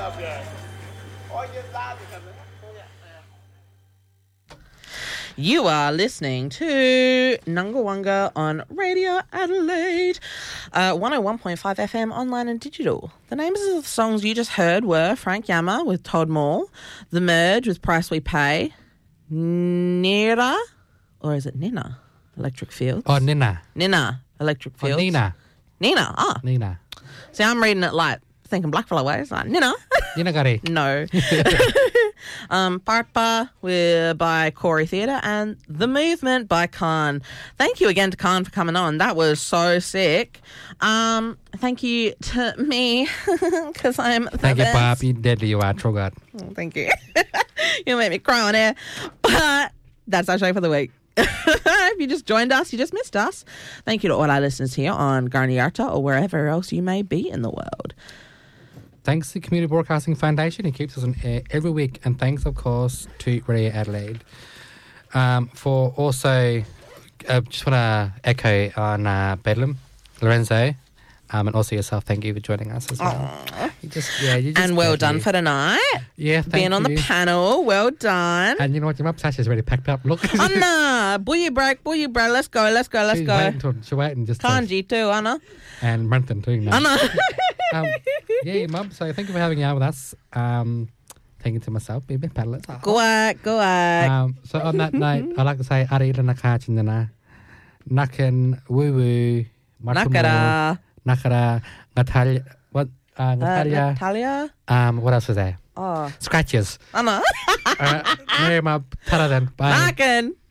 You are listening to Nungawunga on Radio Adelaide, 101.5 FM online and digital. The names of the songs you just heard were Frank Yammer with Todd Moore, The Merge with Price We Pay, Nira, or is it Nina? Electric Fields. Oh, Nina. Nina, Electric Fields. Oh, Nina. Nina, ah. Nina. See, I'm reading it like thinking blackfellow ways, like Nina. Nina Gary. No. Parpa by Corey Theatre and The Movement by Khan. Thank you again to Khan for coming on. That was so sick. Thank you to me because I'm the Thank you, best. Barbie. Deadly you are, true God. Oh, thank you. You'll make me cry on air. But that's our show for the week. If you just joined us, you just missed us. Thank you to all our listeners here on Garniarta or wherever else you may be in the world. Thanks to the Community Broadcasting Foundation, who keeps us on air every week. And thanks, of course, to Radio Adelaide. For also, just want to echo on Bedlam, Lorenzo, and also yourself. Thank you for joining us as well. You just and well done for tonight. Yeah, thank Being on you. the panel. Well done. And you know what? Your mum Sasha's already packed up. Look. Oh, no. Bully break, bully break. Let's go. She's waiting just Kanji too, Anna. And Brenton too. No. Anna. Yeah, Mum. So thank you for having out with us. Thank you to myself, baby. Paddlers. Go back. So on that note, I'd like to say Ari Naka Chindana, Nakan Woo Woo, Nakara. Natalia. What? Natalia. Natalia. What else was there? Oh. Scratches. Anna. Mary Mab. Taradan. Bye. Nakan.